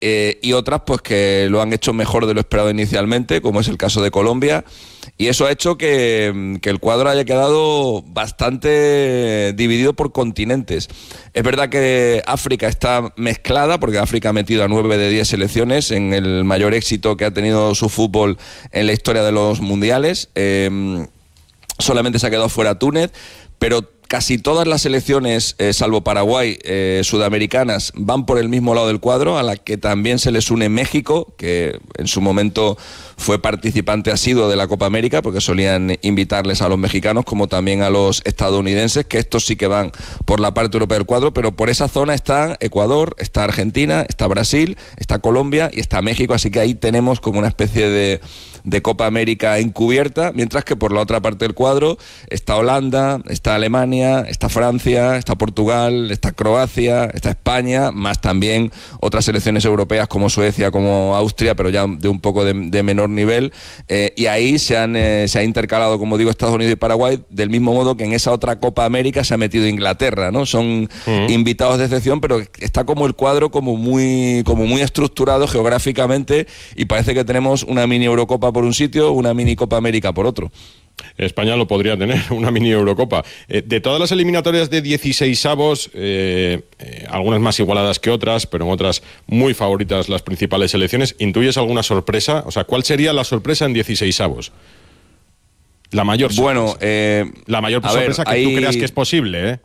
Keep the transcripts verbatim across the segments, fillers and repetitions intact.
Eh, y otras pues que lo han hecho mejor de lo esperado inicialmente, como es el caso de Colombia, y eso ha hecho que, que el cuadro haya quedado bastante dividido por continentes. Es verdad que África está mezclada, porque África ha metido a nueve de diez selecciones en el mayor éxito que ha tenido su fútbol en la historia de los mundiales. Eh, solamente se ha quedado fuera Túnez, pero casi todas las selecciones, eh, salvo Paraguay, eh, sudamericanas, van por el mismo lado del cuadro, a la que también se les une México, que en su momento fue participante asiduo de la Copa América, porque solían invitarles a los mexicanos como también a los estadounidenses, que estos sí que van por la parte europea del cuadro, pero por esa zona está Ecuador, está Argentina, está Brasil, está Colombia y está México, así que ahí tenemos como una especie de... de Copa América encubierta, mientras que por la otra parte del cuadro está Holanda, está Alemania, está Francia, está Portugal, está Croacia, está España, más también otras selecciones europeas como Suecia, como Austria, pero ya de un poco de, de menor nivel, eh, y ahí se han eh, se ha intercalado, como digo, Estados Unidos y Paraguay, del mismo modo que en esa otra Copa América se ha metido Inglaterra, ¿no? Son uh-huh. invitados de excepción, pero está como el cuadro como muy, como muy estructurado geográficamente, y parece que tenemos una mini Eurocopa por un sitio, una mini Copa América por otro. España lo podría tener, una mini Eurocopa. Eh, de todas las eliminatorias de dieciseisavos, eh, eh, algunas más igualadas que otras, pero en otras muy favoritas las principales selecciones, ¿intuyes alguna sorpresa? O sea, ¿cuál sería la sorpresa en dieciseisavos? La mayor sorpresa. Bueno, eh, la mayor sorpresa ver, que hay... tú creas que es posible, ¿eh?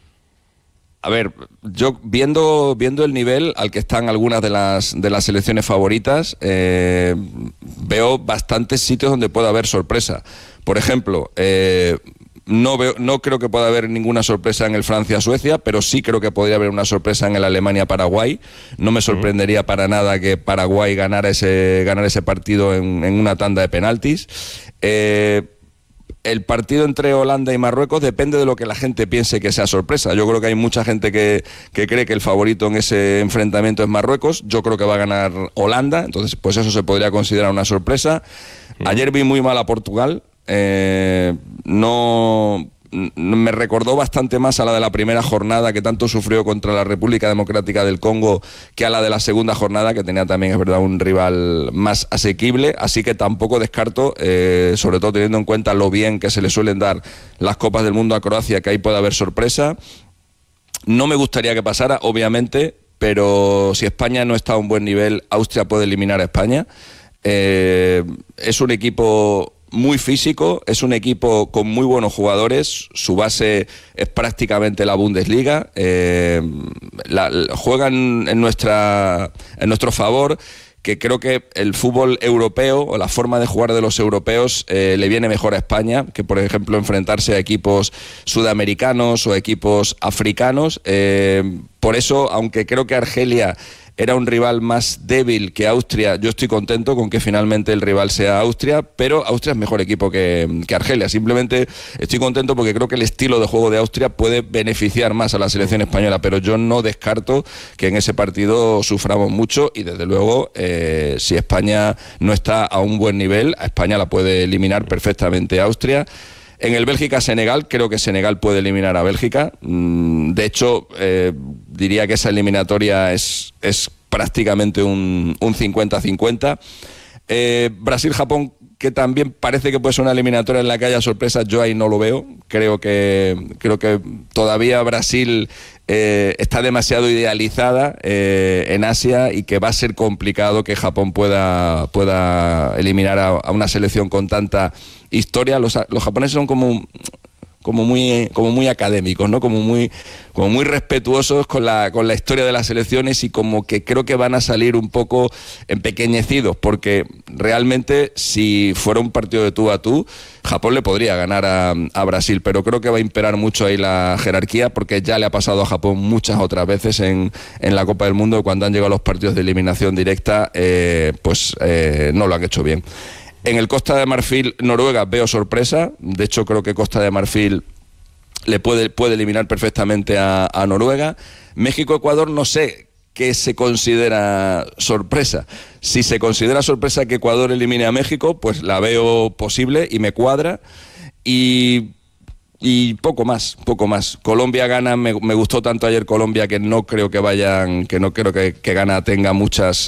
A ver, yo viendo viendo el nivel al que están algunas de las de las selecciones favoritas, eh, veo bastantes sitios donde puede haber sorpresa. Por ejemplo, eh, no veo, no creo que pueda haber ninguna sorpresa en el Francia-Suecia, pero sí creo que podría haber una sorpresa en el Alemania-Paraguay. No me sorprendería para nada que Paraguay ganara ese ganara ese partido en, en una tanda de penaltis. Eh, El partido entre Holanda y Marruecos depende de lo que la gente piense que sea sorpresa. Yo creo que hay mucha gente que, que cree que el favorito en ese enfrentamiento es Marruecos. Yo creo que va a ganar Holanda, entonces pues eso se podría considerar una sorpresa. Ayer vi muy mal a Portugal. Eh, no... Me recordó bastante más a la de la primera jornada, que tanto sufrió contra la República Democrática del Congo, que a la de la segunda jornada, que tenía también, es verdad, un rival más asequible. Así que tampoco descarto, eh, sobre todo teniendo en cuenta lo bien que se le suelen dar las Copas del Mundo a Croacia, que ahí puede haber sorpresa. No me gustaría que pasara, obviamente, pero si España no está a un buen nivel, Austria puede eliminar a España. Eh, es un equipo muy físico, es un equipo con muy buenos jugadores, su base es prácticamente la Bundesliga, eh, la, la, juegan en, nuestra, en nuestro favor, que creo que el fútbol europeo o la forma de jugar de los europeos eh, le viene mejor a España que, por ejemplo, enfrentarse a equipos sudamericanos o equipos africanos. Eh, por eso, aunque creo que Argelia era un rival más débil que Austria, yo estoy contento con que finalmente el rival sea Austria, pero Austria es mejor equipo que, que Argelia. Simplemente estoy contento porque creo que el estilo de juego de Austria puede beneficiar más a la selección española, pero yo no descarto que en ese partido suframos mucho y desde luego eh, si España no está a un buen nivel, a España la puede eliminar perfectamente Austria. En el Bélgica-Senegal, creo que Senegal puede eliminar a Bélgica. De hecho, eh, diría que esa eliminatoria es, es prácticamente un, un cincuenta cincuenta. Eh, Brasil-Japón, que también parece que puede ser una eliminatoria en la que haya sorpresas, yo ahí no lo veo. Creo que, creo que todavía Brasil eh, está demasiado idealizada eh, en Asia y que va a ser complicado que Japón pueda, pueda eliminar a, a una selección con tanta historia. Los, los japoneses son como... como muy como muy académicos, ¿no? Como muy como muy respetuosos con la con la historia de las selecciones y como que creo que van a salir un poco empequeñecidos, porque realmente si fuera un partido de tú a tú, Japón le podría ganar a, a Brasil, pero creo que va a imperar mucho ahí la jerarquía, porque ya le ha pasado a Japón muchas otras veces en, en la Copa del Mundo, cuando han llegado los partidos de eliminación directa, eh, pues eh, no lo han hecho bien. En el Costa de Marfil, Noruega, veo sorpresa. De hecho, creo que Costa de Marfil le puede, puede eliminar perfectamente a, a Noruega. México-Ecuador, no sé qué se considera sorpresa. Si se considera sorpresa que Ecuador elimine a México, pues la veo posible y me cuadra. Y y poco más, poco más. Colombia gana, me, me gustó tanto ayer Colombia que no creo que vayan, que no creo que, que Ghana tenga muchas